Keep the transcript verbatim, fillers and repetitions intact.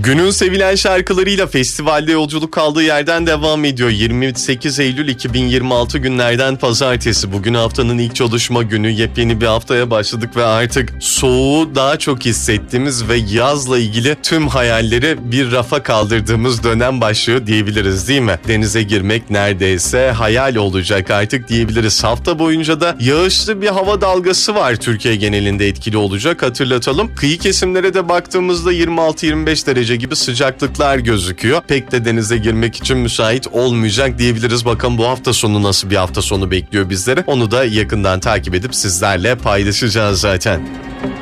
Günün sevilen şarkılarıyla festivalde yolculuk kaldığı yerden devam ediyor. yirmi sekiz Eylül iki bin yirmi altı günlerden pazartesi. Bugün haftanın ilk çalışma günü. Yepyeni bir haftaya başladık ve artık soğuğu daha çok hissettiğimiz ve yazla ilgili tüm hayalleri bir rafa kaldırdığımız dönem başlıyor diyebiliriz, değil mi? Denize girmek neredeyse hayal olacak artık diyebiliriz. Hafta boyunca da yağışlı bir hava dalgası var, Türkiye genelinde etkili olacak, hatırlatalım. Kıyı kesimlere de baktığımızda yirmi altı yirmi beş derece gibi sıcaklıklar gözüküyor. Pek de denize girmek için müsait olmayacak diyebiliriz. Bakın bu hafta sonu nasıl bir hafta sonu bekliyor bizleri. Onu da yakından takip edip sizlerle paylaşacağız zaten.